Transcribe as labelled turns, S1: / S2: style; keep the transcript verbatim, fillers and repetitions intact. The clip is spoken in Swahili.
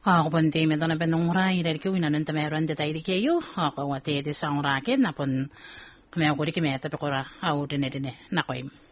S1: Ako pante me dona penong rai dari ke winan ente meron de tairi ke yo ako wate de sang raket napon kame ako di kime tapi kora au dene dene nakoim